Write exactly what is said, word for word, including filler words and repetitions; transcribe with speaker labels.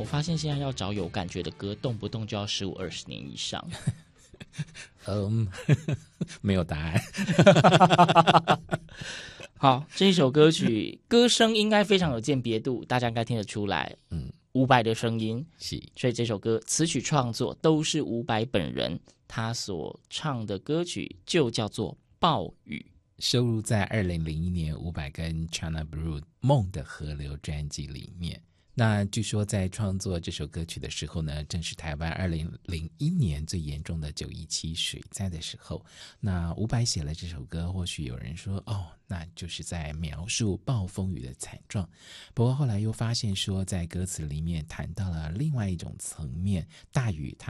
Speaker 1: 我发现现在要找有感觉的歌，动不动就要十五二十年以上。
Speaker 2: 嗯，没有答案。
Speaker 1: 好，这一首歌曲歌声应该非常有鉴别度，大家应该听得出来。
Speaker 2: 嗯，
Speaker 1: 伍佰的声音，
Speaker 2: 是，
Speaker 1: 所以这首歌词曲创作都是伍佰本人，他所唱的歌曲就叫做《暴雨》，
Speaker 2: 收录在二零零一年伍佰跟 China Blue《梦的河流》专辑里面。那据说在创作这首歌曲的时候呢，正是台湾二零零一年最严重的九一七水灾的时候。那伍佰写了这首歌，或许有人说哦，那就是在描述暴风雨的惨状。不过后来又发现说，在歌词里面谈到了另外一种层面，大雨它